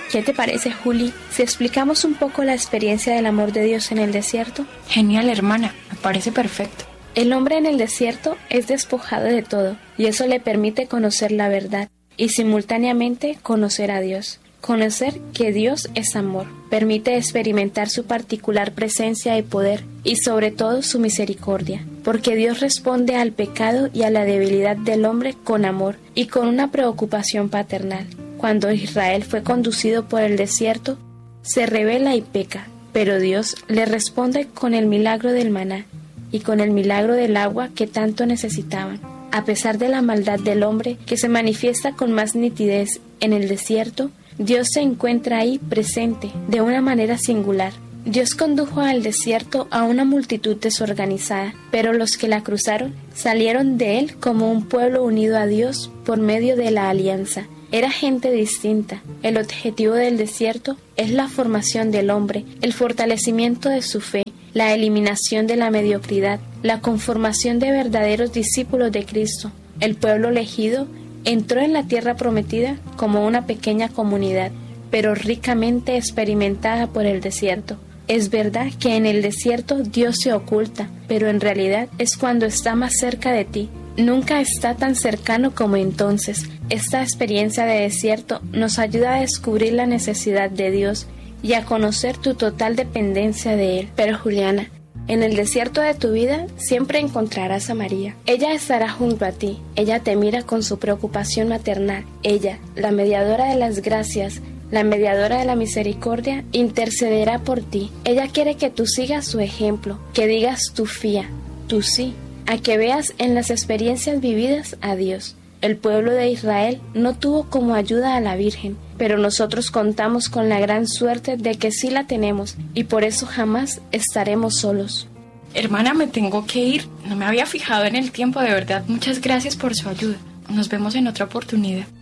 ¿Qué te parece, Juli, si explicamos un poco la experiencia del amor de Dios en el desierto? Genial, hermana, me parece perfecto. El hombre en el desierto es despojado de todo, y eso le permite conocer la verdad y simultáneamente conocer a Dios. Conocer que Dios es amor, permite experimentar su particular presencia y poder, y sobre todo su misericordia, porque Dios responde al pecado y a la debilidad del hombre con amor y con una preocupación paternal. Cuando Israel fue conducido por el desierto, se rebela y peca, pero Dios le responde con el milagro del maná y con el milagro del agua que tanto necesitaban. A pesar de la maldad del hombre, que se manifiesta con más nitidez en el desierto, Dios se encuentra ahí presente de una manera singular. Dios condujo al desierto a una multitud desorganizada, pero los que la cruzaron salieron de él como un pueblo unido a Dios por medio de la alianza. Era gente distinta. El objetivo del desierto es la formación del hombre, el fortalecimiento de su fe, la eliminación de la mediocridad, la conformación de verdaderos discípulos de Cristo. El pueblo elegido entró en la tierra prometida como una pequeña comunidad, pero ricamente experimentada por el desierto. Es verdad que en el desierto Dios se oculta, pero en realidad es cuando está más cerca de ti. Nunca está tan cercano como entonces. Esta experiencia de desierto nos ayuda a descubrir la necesidad de Dios y a conocer tu total dependencia de Él. Pero Juliana, en el desierto de tu vida siempre encontrarás a María. Ella estará junto a ti. Ella te mira con su preocupación maternal. Ella, la mediadora de las gracias, la mediadora de la misericordia, intercederá por ti. Ella quiere que tú sigas su ejemplo, que digas tu fía, tu sí, a que veas en las experiencias vividas a Dios. El pueblo de Israel no tuvo como ayuda a la Virgen, pero nosotros contamos con la gran suerte de que sí la tenemos y por eso jamás estaremos solos. Hermana, me tengo que ir. No me había fijado en el tiempo, de verdad. Muchas gracias por su ayuda. Nos vemos en otra oportunidad.